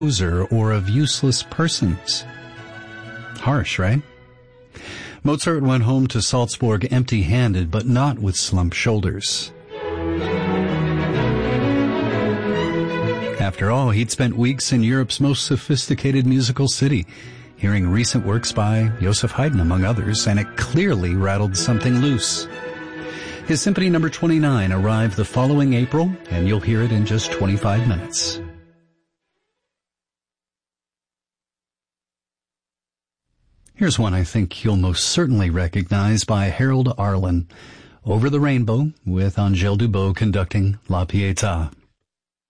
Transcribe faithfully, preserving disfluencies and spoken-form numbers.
loser or of useless persons. Harsh, right? Mozart went home to Salzburg empty-handed, but not with slumped shoulders. After all, he'd spent weeks in Europe's most sophisticated musical city, hearing recent works by Joseph Haydn, among others, and it clearly rattled something loose. His Symphony Number twenty-nine arrived the following April, and you'll hear it in just twenty-five minutes. Here's one I think you'll most certainly recognize by Harold Arlen, Over the Rainbow, with Angèle Dubos conducting La Pietà.